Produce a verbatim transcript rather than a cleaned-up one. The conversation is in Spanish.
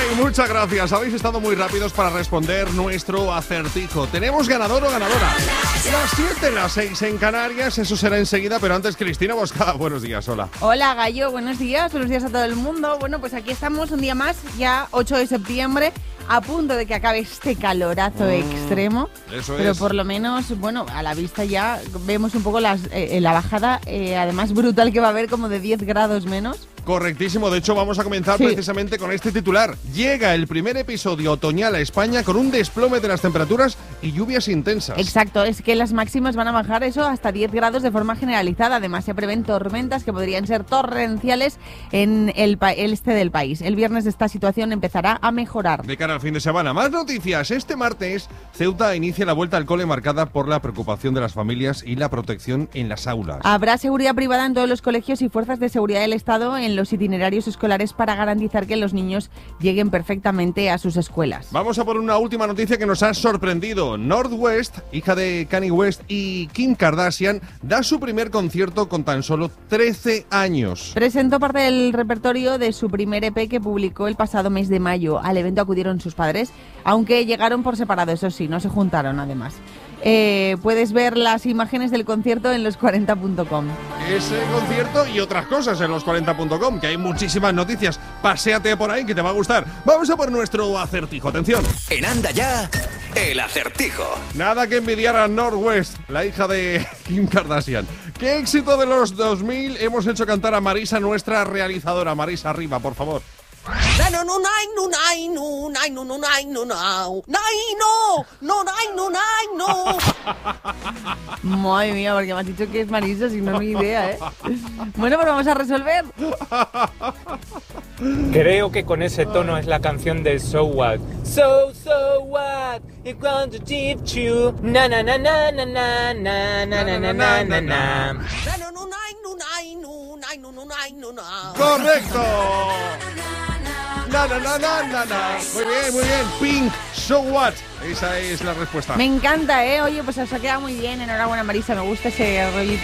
muchas gracias. Habéis estado muy rápidos para responder nuestro acertijo. ¿Tenemos ganador o ganadora? Las siete, las seis en Canarias. Eso será enseguida, pero antes Cristina Boscada. Buenos días, hola. Hola, Gallo. Buenos días. Buenos días a todo el mundo. Bueno, pues aquí estamos un día más, ya ocho de septiembre, a punto de que acabe este calorazo mm, extremo. Eso pero es. por lo menos, bueno, a la vista ya vemos un poco las, eh, la bajada, eh, además brutal, que va a haber como de diez grados menos. Correctísimo, de hecho vamos a comenzar sí. precisamente con este titular. Llega el primer episodio otoñal a España con un desplome de las temperaturas y lluvias intensas. Exacto, es que las máximas van a bajar eso hasta diez grados de forma generalizada. Además se prevén tormentas que podrían ser torrenciales en el, el este del país. El viernes esta situación empezará a mejorar. De cara al fin de semana, más noticias. Este martes Ceuta inicia la vuelta al cole marcada por la preocupación de las familias y la protección en las aulas. Habrá seguridad privada en todos los colegios y fuerzas de seguridad del Estado en los itinerarios escolares para garantizar que los niños lleguen perfectamente a sus escuelas. Vamos a por una última noticia que nos ha sorprendido. North West, hija de Kanye West y Kim Kardashian, da su primer concierto con tan solo trece años. Presentó parte del repertorio de su primer E P que publicó el pasado mes de mayo. Al evento acudieron sus padres, aunque llegaron por separado, eso sí, no se juntaron además. Eh, puedes ver las imágenes del concierto en los cuarenta punto com. Ese concierto y otras cosas en los cuarenta punto com, que hay muchísimas noticias. Paséate por ahí que te va a gustar. Vamos a por nuestro acertijo. Atención. En Anda Ya, el acertijo. Nada que envidiar a North West, la hija de Kim Kardashian. ¿Qué éxito de los dos mil hemos hecho cantar a Marisa, nuestra realizadora? Marisa, arriba, por favor. No, no, no, no, no, no, no, no, no, no, no, no, no. Madre mía, porque me has dicho que es Marisa, si no, ni idea, ¿eh? Bueno, pues vamos a resolver. Creo que con ese tono es la canción de So What. So, so what? It going to teach you. Na, na, na, na, na, na, na, na, na, na, na, na. ¡Correcto! Na, na, na, na, na, na. Muy bien, muy bien. Pink, So What. Esa es la respuesta. Me encanta, ¿eh? Oye, pues os ha quedado muy bien. Enhorabuena, Marisa. Me gusta ese rollito.